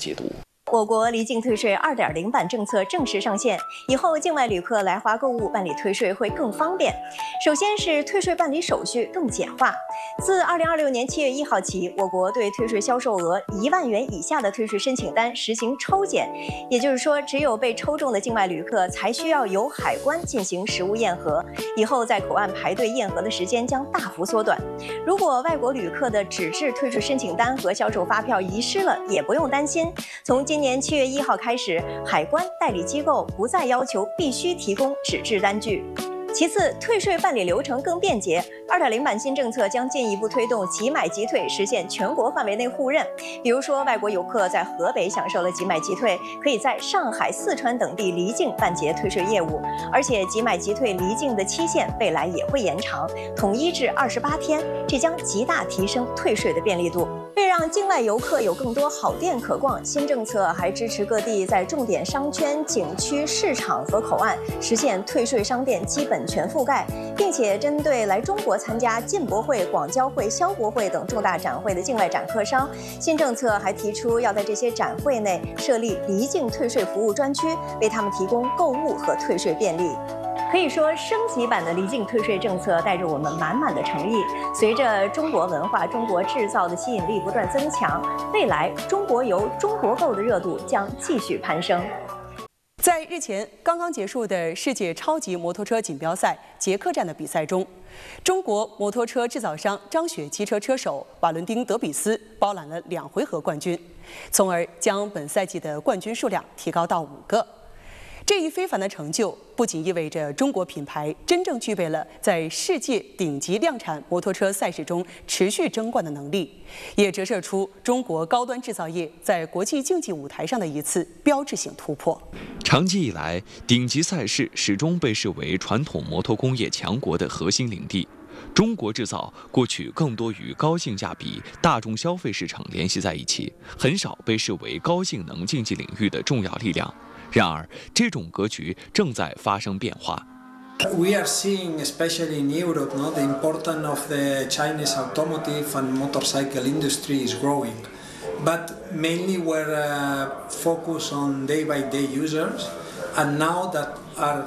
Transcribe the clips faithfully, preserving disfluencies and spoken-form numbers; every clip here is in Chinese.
解读。 我国离境退税 二点零 版政策正式上线，以后境外旅客来华购物办理退税会更方便。首先是退税办理手续更简化。自二零二六年七月一号起，我国对退税销售额一万元以下的退税申请单实行抽检，也就是说，只有被抽中的境外旅客才需要由海关进行实物验核。以后在口岸排队验核的时间将大幅缩短。如果外国旅客的纸质退税申请单和销售发票遗失了，也不用担心。从今年七月一号开始，海关代理机构不再要求必须提供纸质单据。其次，退税办理流程更便捷。二点零 版新政策将进一步推动即买即退，实现全国范围内互认。比如说，外国游客在河北享受了即买即退，可以在上海、四川等地离境办结退税业务。而且，即买即退离境的期限未来也会延长，统一至二十八天，这将极大提升退税的便利度。为让境外游客有更多好店可逛，新政策还支持各地在重点商圈、景区、市场和口岸实现退税商店基本全覆盖，并且针对来中国参加进博会、广交会、消博会等重大展会的境外展客商，新政策还提出要在这些展会内设立离境退税服务专区，为他们提供购物和退税便利。可以说，升级版的离境退税政策带着我们满满的诚意。随着中国文化、中国制造的吸引力不断增强，未来中国游、中国购的热度将继续攀升。 在日前刚刚结束的世界超级摩托车锦标赛捷克站的比赛中，中国摩托车制造商张雪汽车车手瓦伦丁·德比斯包揽了两回合冠军，从而将本赛季的冠军数量提高到五个。这一非凡的成就不仅意味着中国品牌真正具备了在世界顶级量产摩托车赛事中持续争冠的能力，也折射出中国高端制造业在国际竞技舞台上的一次标志性突破。 长期以来，顶级赛事始终被视为传统摩托工业强国的核心领地。中国制造过去更多与高性价比、大众消费市场联系在一起，很少被视为高性能竞技领域的重要力量。然而，这种格局正在发生变化。 We are seeing, especially in Europe, no, the importance of the Chinese automotive and motorcycle industry is growing, but mainly we're uh, focused on day-by-day users, and now that are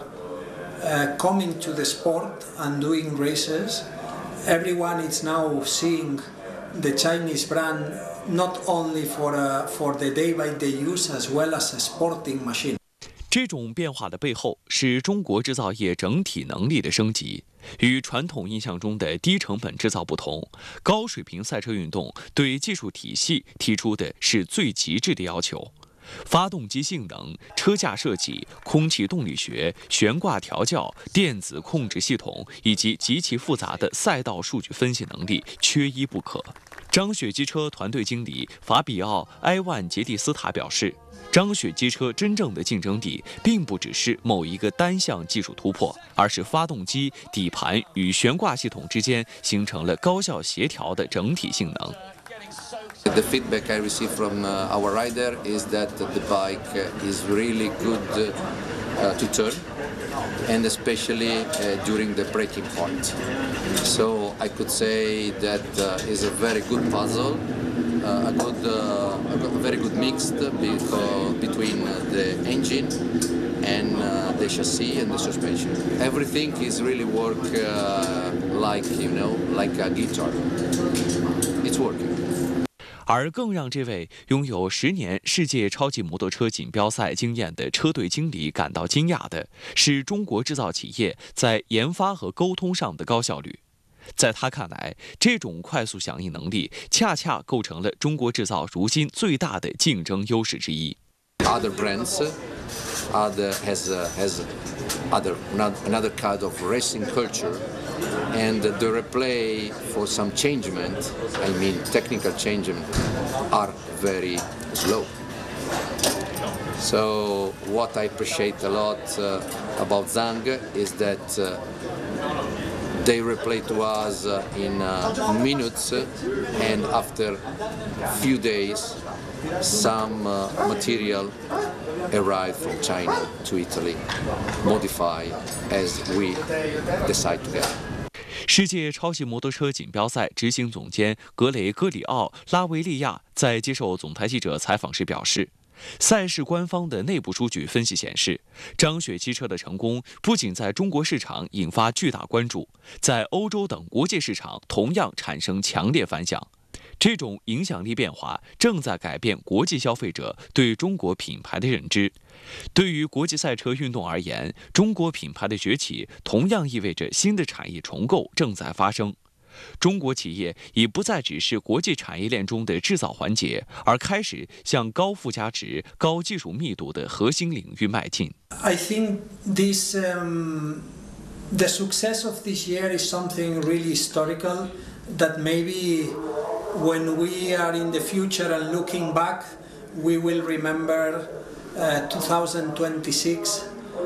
uh, coming to the sport and doing races, everyone is now seeing the Chinese brand not only for uh, for the day-by-day use as well as a sporting machine. 这种变化的背后是中国制造业整体能力的升级。与传统印象中的低成本制造不同，高水平赛车运动对技术体系提出的是最极致的要求。发动机性能、车架设计、空气动力学、悬挂调教、电子控制系统以及极其复杂的赛道数据分析能力缺一不可。张雪机车团队经理法比奥·埃万杰蒂斯塔表示，张雪机车真正的竞争力并不只是某一个单项技术突破，而是发动机、底盘与悬挂系统之间形成了高效协调的整体性能。 The feedback I receive from uh, our rider is that the bike is really good uh, to turn, and especially uh, during the braking point. So I could say that uh, is a very good puzzle, uh, a good, uh, a very good mix between the engine and uh, the chassis and the suspension. Everything is really work uh, like you know like a guitar. It's working. 而更让这位拥有十年世界超级摩托车锦标赛经验的车队经理感到惊讶的是，中国制造企业在研发和沟通上的高效率。在他看来，这种快速响应能力恰恰构成了中国制造如今最大的竞争优势之一。 Other brands, other has uh, has other another kind of racing culture. And the replay for some changement, I mean technical changement, are very slow. So what I appreciate a lot uh, about Zhang is that uh, they replay to us uh, in uh, minutes, and after a few days, some uh, material arrived from China to Italy, modified as we decide together. 世界超级摩托车锦标赛执行总监格雷戈里奥·拉维利亚在接受总台记者采访时表示，赛事官方的内部数据分析显示，张雪汽车的成功不仅在中国市场引发巨大关注，在欧洲等国际市场同样产生强烈反响。这种影响力变化正在改变国际消费者对中国品牌的认知。对于国际赛车运动而言，中国品牌的崛起同样意味着新的产业重构正在发生。中国企业已不再只是国际产业链中的制造环节，而开始向高附加值、高技术密度的核心领域迈进。 I think this, um, the success of this year is something really historical that maybe when we are in the future and looking back, we will remember uh, two thousand twenty-six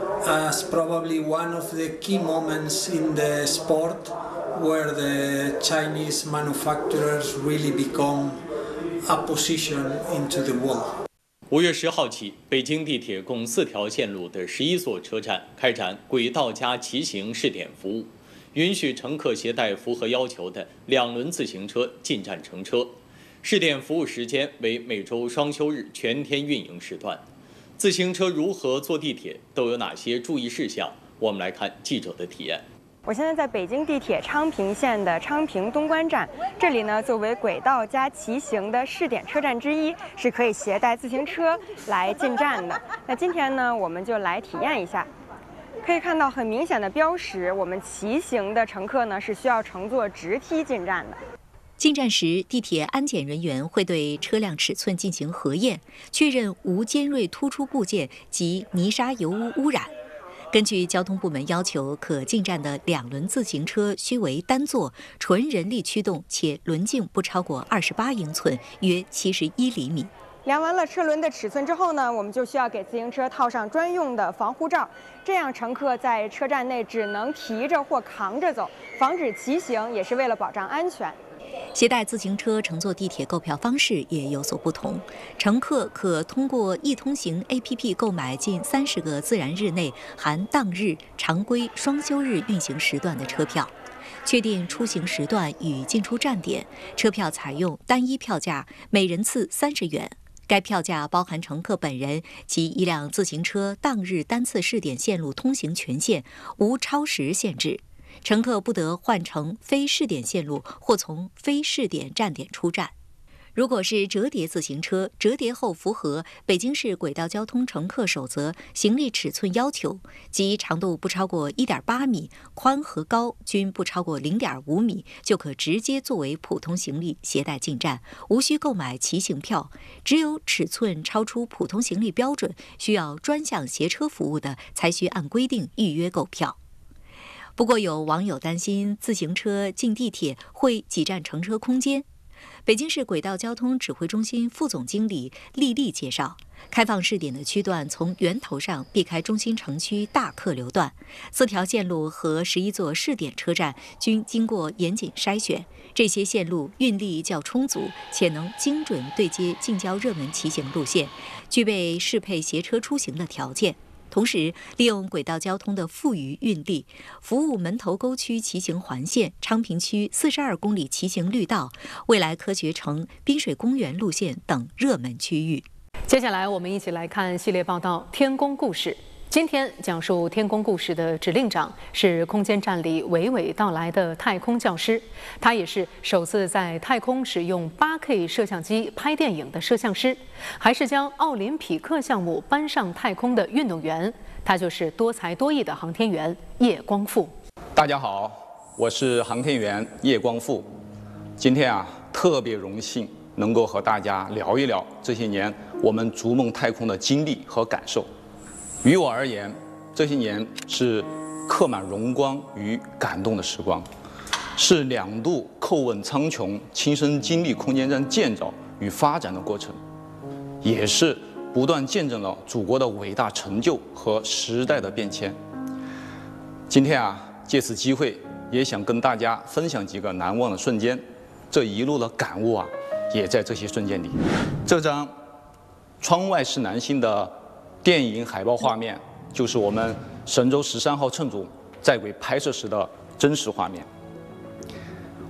as probably one of the key moments in the sport where the Chinese manufacturers really become a position into the world. 五月十号起，北京地铁共四条线路的十一座车站开展轨道加骑行试点服务，允许乘客携带符合要求的两轮自行车进站乘车。试点服务时间为每周双休日全天运营时段。自行车如何坐地铁，都有哪些注意事项？我们来看记者的体验。 我现在在北京地铁昌平线的昌平东关站，这里呢作为轨道加骑行的试点车站之一，是可以携带自行车来进站的。那今天呢，我们就来体验一下。可以看到很明显的标识，我们骑行的乘客呢是需要乘坐直梯进站的。 进站时，地铁安检人员会对车辆尺寸进行核验，确认无尖锐突出部件及泥沙油污污染。根据交通部门要求，可进站的两轮自行车须为单座、纯人力驱动，且轮径不超过二十八英寸，约七十一厘米。 量完了车轮的尺寸之后呢，我们就需要给自行车套上专用的防护罩，这样乘客在车站内只能提着或扛着走，防止骑行，也是为了保障安全。 携带自行车乘坐地铁购票方式也有所不同，乘客可通过易通行 A P P 购买近三十个自然日内含当日、常规、双休日运行时段的车票，确定出行时段与进出站点，车票采用单一票价，每人次三十元。该票价包含乘客本人及一辆自行车当日单次试点线路通行权限，无超时限制。乘客不得换乘非试点线路或从非试点站点出站。如果是折叠自行车，折叠后符合北京市轨道交通乘客守则行李尺寸要求，即长度不超过 一点八米，宽和高均不超过 零点五米，就可直接作为普通行李携带进站，无需购买骑行票。只有尺寸超出普通行李标准，需要专项携车服务的，才需按规定预约购票。不过，有网友担心自行车进地铁会挤占乘车空间。北京市轨道交通指挥中心副总经理厉丽介绍，开放试点的区段从源头上避开中心城区大客流段，四条线路和十一座试点车站均经过严谨筛选，这些线路运力较充足，且能精准对接近郊热门骑行路线，具备适配携车出行的条件。同时，利用轨道交通的富余运力，服务门头沟区骑行环线、昌平区四十二公里骑行绿道、未来科学城、滨水公园路线等热门区域。 接下来，我们一起来看系列报道《天宫故事》。今天讲述天宫故事的指令长是空间站里娓娓道来的太空教师，他也是首次在太空使用 八 K 摄像机拍电影的摄像师，还是将奥林匹克项目搬上太空的运动员。他就是多才多艺的航天员叶光富。 大家好，我是航天员叶光富。今天啊，特别荣幸能够和大家聊一聊这些年我们逐梦太空的经历和感受。于我而言，这些年是刻满荣光与感动的时光，是两度叩问苍穹、亲身经历空间站建造与发展的过程，也是不断见证了祖国的伟大成就和时代的变迁。今天啊，借此机会，也想跟大家分享几个难忘的瞬间，这一路的感悟啊，也在这些瞬间里。这张窗外是南星的电影海报画面，就是我们神舟十三号乘组在轨拍摄时的真实画面。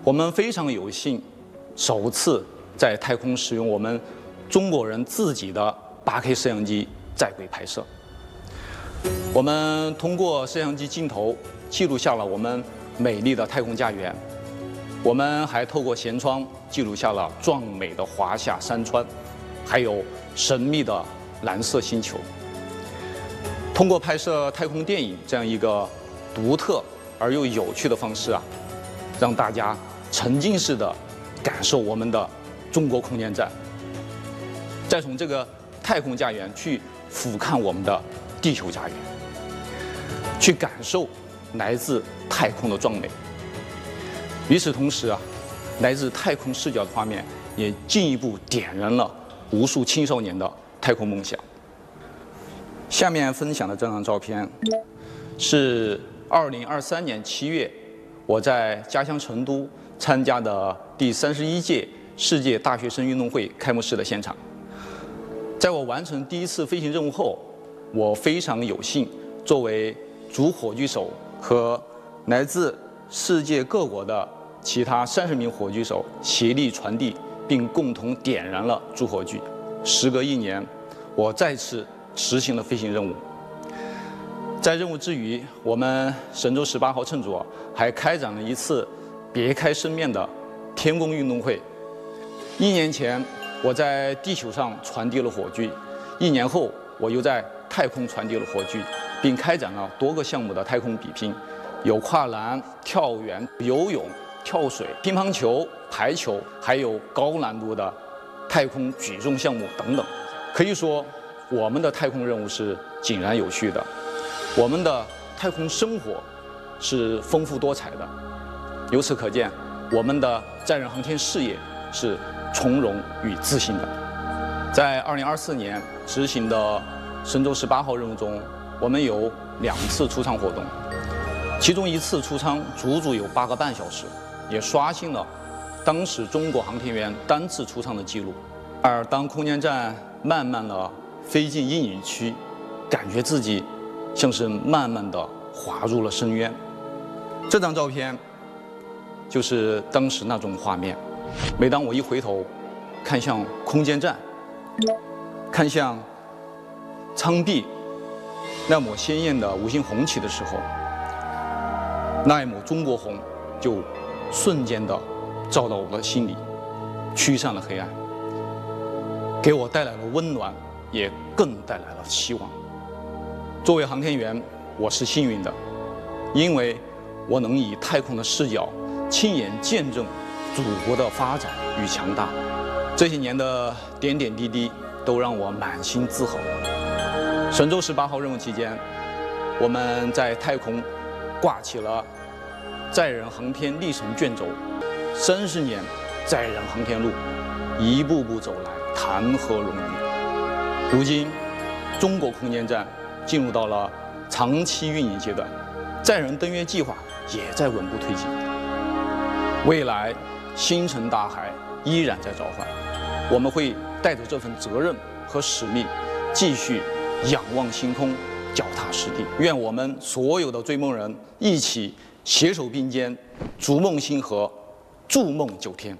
我们非常有幸，首次在太空使用我们中国人自己的 八K 摄像机在轨拍摄。我们通过摄像机镜头记录下了我们美丽的太空家园，我们还透过舷窗记录下了壮美的华夏山川，还有神秘的蓝色星球。通过拍摄太空电影这样一个独特而又有趣的方式啊，让大家沉浸式的感受我们的中国空间站，再从这个太空家园去俯瞰我们的地球家园，去感受来自太空的壮美。与此同时啊，来自太空视角的画面也进一步点燃了无数青少年的太空梦想。下面分享的这张照片是二零二三年七月我在家乡成都参加的第三十一届世界大学生运动会开幕式的现场。在我完成第一次飞行任务后，我非常有幸作为主火炬手和来自世界各国的其他三十名火炬手协力传递并共同点燃了主火炬。时隔一年，我再次实行了飞行任务。在任务之余，我们神舟十八号乘组还开展了一次别开生面的天宫运动会。一年前，我在地球上传递了火炬，一年后，我又在太空传递了火炬，并开展了多个项目的太空比拼，有跨栏、跳远、游泳、跳水、乒乓球、排球，还有高难度的太空举重项目等等。可以说，我们的太空任务是井然有序的，我们的太空生活是丰富多彩的。由此可见，我们的载人航天事业是从容与自信的。在二零二四年执行的神舟十八号任务中，我们有两次出舱活动，其中一次出舱足足有八个半小时，也刷新了当时中国航天员单次出舱的记录。而当空间站慢慢的飞进阴影区，感觉自己像是慢慢的滑入了深渊。这张照片就是当时那种画面。每当我一回头看向空间站，看向舱壁那抹鲜艳的五星红旗的时候，那一抹中国红就瞬间的照到我的心里，驱散了黑暗，给我带来了温暖，也更带来了希望。作为航天员，我是幸运的，因为我能以太空的视角亲眼见证祖国的发展与强大。这些年的点点滴滴都让我满心自豪。神舟十八号任务期间，我们在太空挂起了载人航天历程卷轴，三十年载人航天路，一步步走来，谈何容易。如今，中国空间站进入到了长期运营阶段，载人登月计划也在稳步推进。未来，星辰大海依然在召唤，我们会带着这份责任和使命，继续仰望星空，脚踏实地。愿我们所有的追梦人一起携手并肩，逐梦星河，筑梦九天。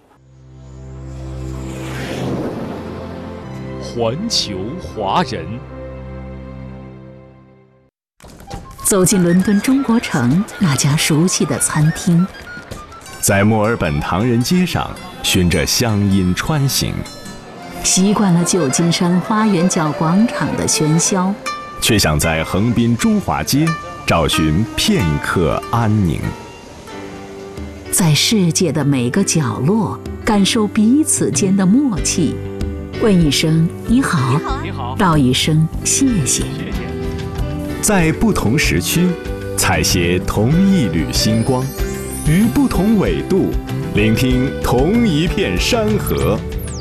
环球华人。 走进伦敦中国城那家熟悉的餐厅， 在墨尔本唐人街上循着乡音穿行， 习惯了旧金山花园角广场的喧嚣， 却想在横滨中华街找寻片刻安宁。 在世界的每个角落感受彼此间的默契，问一声你好， 你好， 道一声谢谢。 在不同时区采撷同一缕星光，于不同纬度聆听同一片山河。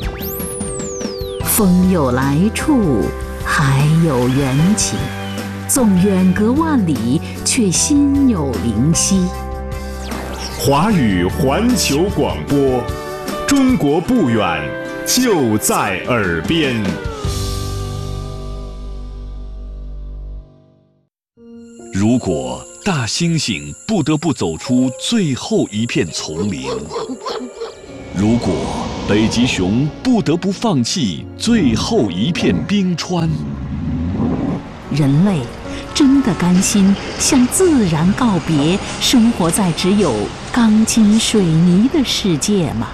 风有来处，海有缘起，纵远隔万里，却心有灵犀。 华语环球广播，中国不远，就在耳边。如果大猩猩不得不走出最后一片丛林。如果北极熊不得不放弃最后一片冰川， 人类真的甘心向自然告别，生活在只有钢筋水泥的世界吗？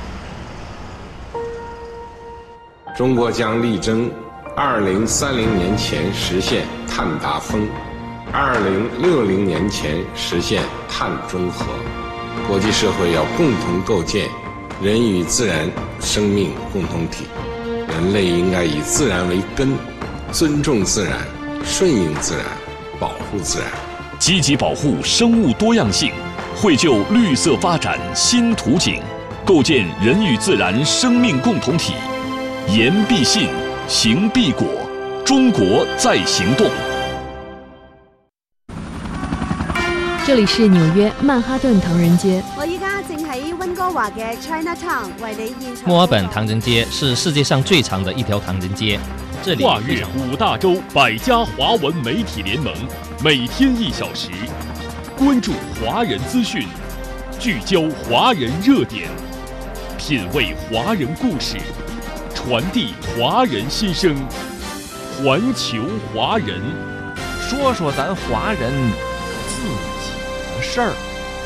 中国将力争二零三零年前实现碳达峰，二零六零年前实现碳中和。国际社会要共同构建人与自然生命共同体，人类应该以自然为根，尊重自然，顺应自然，保护自然， 积极保护生物多样性，绘就绿色发展新图景，构建人与自然生命共同体。言必信，行必果，中國在行動。 這裡是紐約曼哈頓唐人街。 我依家正喺溫哥華嘅 Chinatown 為你現場。 墨爾本唐人街是世界上最長的一條唐人街。這裡跨越五大洲百家華文媒體聯盟，每天一小時，關注華人資訊，聚焦華人熱點，品味華人故事，傳遞華人心聲，環球華人， 說說咱華人自己的事兒。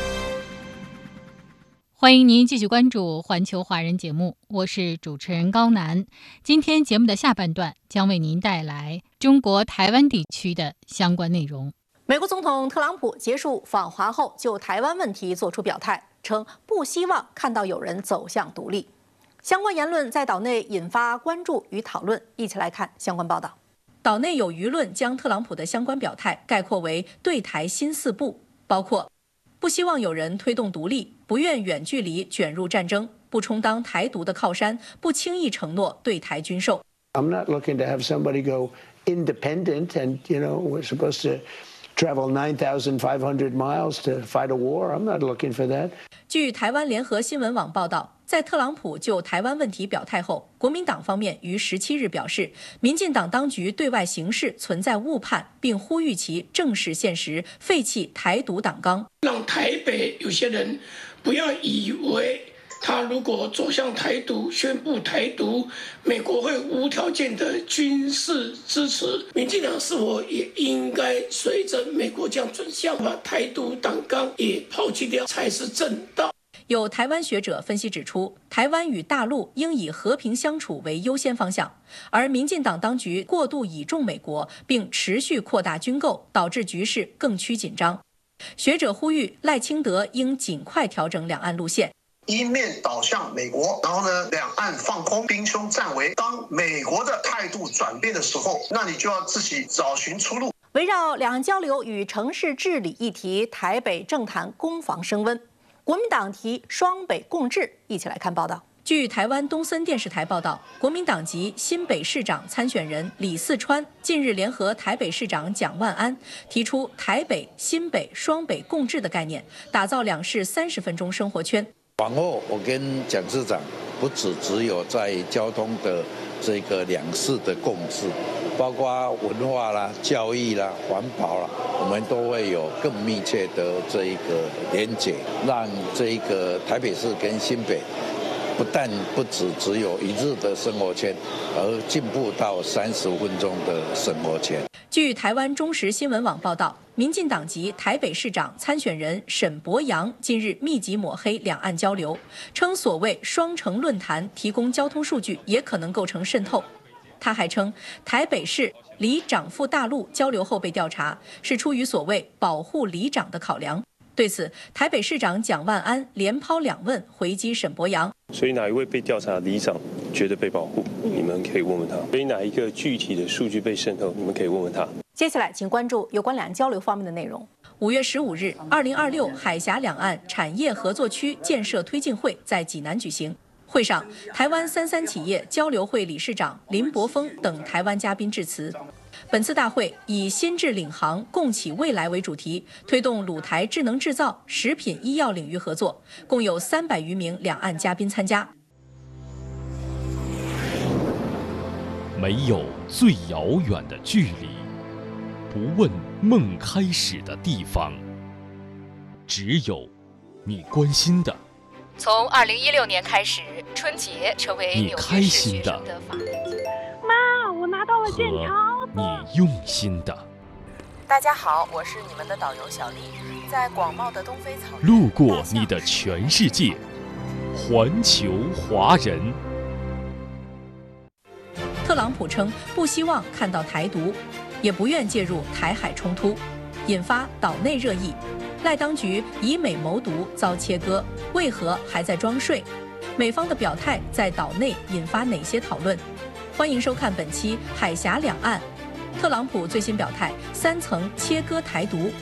歡迎您繼續關注環球華人節目，我是主持人高楠。今天節目的下半段將為您帶來中國台灣地區的相關內容。 美國總統特朗普結束訪華後，就台灣問題作出表態，稱不希望看到有人走向獨立。相關言論在島內引發關注與討論，一起來看相關報道。島內有輿論將特朗普的相關表態概括為對台新四不，包括不希望有人推動獨立，不願遠距離捲入戰爭，不充當台獨的靠山，不輕易承諾對台軍售。 I'm not looking to have somebody go independent and, you know, we're supposed to travel nine thousand five hundred miles to fight a war. I'm not looking for that. 據台灣聯合新聞網報道，在特朗普就台灣問題表態後，國民黨方面於十七日表示，民進黨當局對外行事存在誤判，並呼籲其正視現實，廢棄台獨黨綱。 讓台北有些人不要以為他如果走向台獨，宣布台獨，美國會無條件的軍事支持。民進黨是否也應該隨着美國這樣轉向，把台獨黨綱也拋棄掉，才是正道。 有台灣學者分析指出，台灣與大陸應以和平相處為優先方向，而民進黨當局過度倚重美國，並持續擴大軍購，導致局勢更趨緊張。學者呼籲賴清德應盡快調整兩岸路線， 一面倒向美國，然後呢，兩岸放空，兵凶戰危。當美國的態度轉變的時候，那你就要自己找尋出路。 圍繞兩岸交流與城市治理議題，台北政壇攻防升溫。國民黨提雙北共治，一起來看報道。據台灣東森電視台報道，國民黨籍新北市長參選人李四川近日聯合台北市長蔣萬安，提出台北、新北雙北共治的概念，打造兩市三十分鐘生活圈。 往後，我跟蔣市長不只只有在交通的這個兩市的共治，包括文化啦、教育啦、環保啦，我們都會有更密切的這一個連結，讓這一個台北市跟新北不但不只只有一日的生活圈，而進步到三十分鐘的生活圈。 據台灣中時新聞網報道，民進黨籍台北市長參選人沈伯洋近日密集抹黑兩岸交流，稱所謂雙城論壇提供交通數據也可能構成滲透。他還稱，台北市里長赴大陸交流後被調查，是出於所謂保護里長的考量。對此，台北市長蔣萬安連拋兩問回擊沈伯洋。 所以哪一位被調查的里長覺得被保護？你們可以問問他。所以哪一個具體的數據被滲透？你們可以問問他。 接下來，請關注有關兩岸交流方面的內容。五月十五日，二零二六海峽兩岸產業合作區建設推進會在濟南舉行。會上，台灣三三企業交流會理事長林柏峰等台灣嘉賓致辭。本次大會以新智領航共啟未來為主題，推動魯台智能製造、食品醫藥領域合作，共有三百餘名兩岸嘉賓參加。 沒有最遙遠的距離，不問夢開始的地方， 只有你关心的。 从二零一六年开始，春节成为你纽约市开心的学生的法定节日。 妈，我拿到了健和你用心的。 大家好，我是你们的导游小丽，在广袤的东非草原， 路过你的全世界，环球华人。 特朗普称不希望看到台独，也不愿介入台海冲突，引发岛内热议。赖当局以美谋独遭切割，为何还在装睡？美方的表态在岛内引发哪些讨论？欢迎收看本期《海峡两岸》。特朗普最新表态，三层切割台独。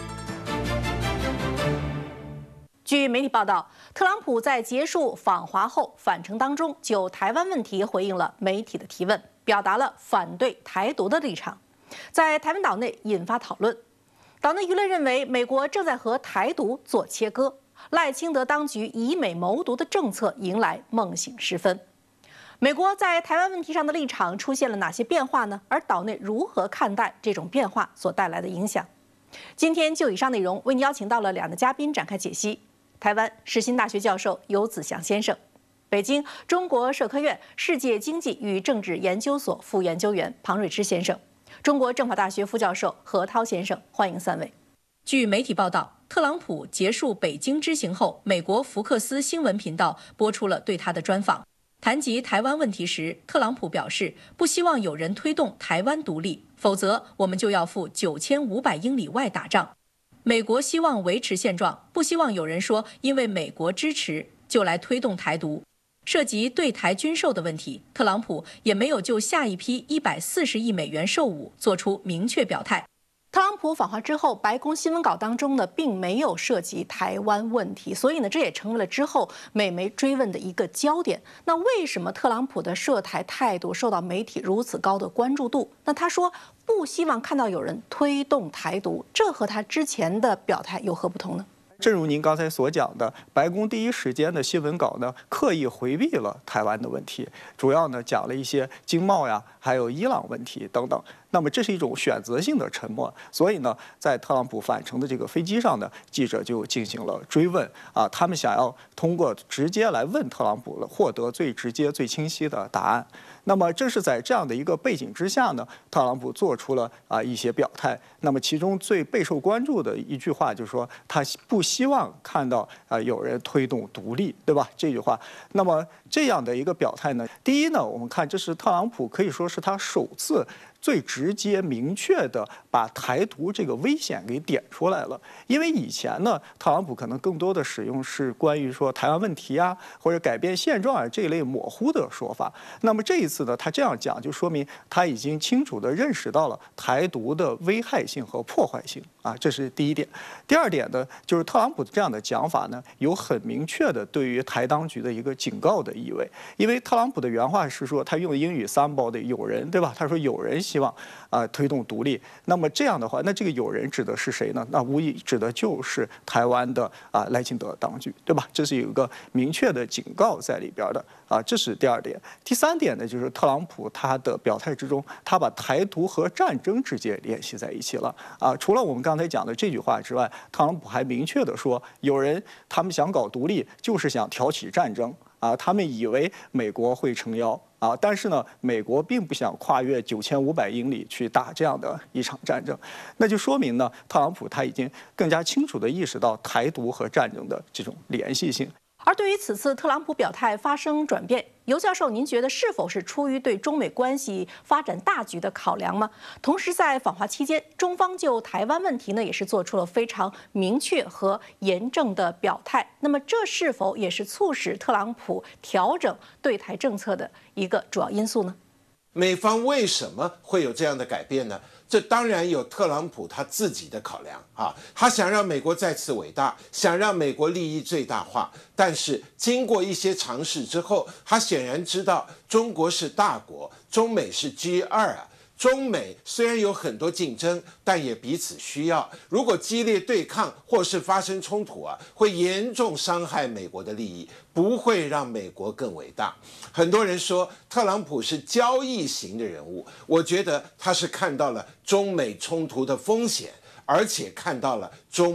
据媒体报道，特朗普在结束访华后返程当中，就台湾问题回应了媒体的提问，表达了反对台独的立场，在台湾岛内引发讨论。岛内舆论认为，美国正在和台独做切割，赖清德当局以美谋独的政策迎来梦醒时分。美国在台湾问题上的立场出现了哪些变化呢？而岛内如何看待这种变化所带来的影响？今天就以上内容为您邀请到了两个嘉宾展开解析。台湾世新大学教授游子祥先生，北京中国社科院世界经济与政治研究所副研究员庞瑞之先生，中国政法大学副教授何涛先生，欢迎三位。据媒体报道，特朗普结束北京之行后，美国福克斯新闻频道播出了对他的专访。谈及台湾问题时，特朗普表示不希望有人推动台湾独立，否则我们就要赴九千五百英里外打仗。美国希望维持现状，不希望有人说因为美国支持就来推动台独。涉及对台军售的问题，特朗普也没有就下一批一百四十亿美元售武做出明确表态。特朗普访华之后，白宫新闻稿当中呢，并没有涉及台湾问题，所以呢，这也成为了之后美媒追问的一个焦点。那为什么特朗普的涉台态度受到媒体如此高的关注度？那他说不希望看到有人推动台独，这和他之前的表态有何不同呢？ 正如您刚才所讲的，白宫第一时间的新闻稿呢，刻意回避了台湾的问题，主要呢讲了一些经贸呀，还有伊朗问题等等。那么这是一种选择性的沉默，所以呢，在特朗普返程的这个飞机上呢，记者就进行了追问啊，他们想要通过直接来问特朗普，获得最直接、最清晰的答案。那么正是在这样的一个背景之下呢，特朗普做出了啊一些表态。那么其中最备受关注的一句话就是说，他不希望看到啊有人推动独立，对吧？这句话。那么这样的一个表态呢，第一呢，我们看这是特朗普可以说是他首次最直接明确的把台独这个危险给点出来了。因为以前呢，特朗普可能更多的使用是关于说台湾问题啊，或者改变现状啊这一类模糊的说法。那么这一次呢，他这样讲就说明他已经清楚地认识到了台独的危害性和破坏性啊，这是第一点。第二点呢，就是特朗普这样的讲法呢，有很明确的对于台当局的一个警告的意味。因为特朗普的原话是说，他用的英语 somebody 有人，对吧？他说有人希望啊、呃、推动独立。那么这样的话，那这个有人指的是谁呢？那无疑指的就是台湾的啊、呃、赖清德当局，对吧？这是有一个明确的警告在里边的啊，这是第二点。第三点呢，就是特朗普他的表态之中，他把台独和战争直接联系在一起了啊。除了我们刚才讲的这句话之外，特朗普还明确的说，有人他们想搞独立，就是想挑起战争。啊，他们以为美国会撑腰啊，但是呢，美国并不想跨越九千五百英里去打这样的一场战争，那就说明呢，特朗普他已经更加清楚地意识到台独和战争的这种联系性。 而对于此次特朗普表态发生转变，游教授，您觉得是否是出于对中美关系发展大局的考量吗？同时，在访华期间，中方就台湾问题呢，也是做出了非常明确和严正的表态。那么，这是否也是促使特朗普调整对台政策的一个主要因素呢？ 美方为什么会有这样的改变呢？这当然有特朗普他自己的考量啊，他想让美国再次伟大，想让美国利益最大化。但是经过一些尝试之后，他显然知道中国是大国，中美是 G 二 啊。中美虽然有很多竞争，但也彼此需要。如果激烈对抗或是发生冲突啊，会严重伤害美国的利益，不会让美国更伟大。很多人说特朗普是交易型的人物，我觉得他是看到了中美冲突的风险，而且看到了中美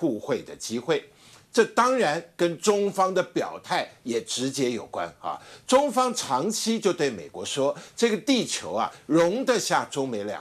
互惠的机会。这当然跟中方的表态也直接有关啊。中方长期就对美国说，这个地球啊容得下中美两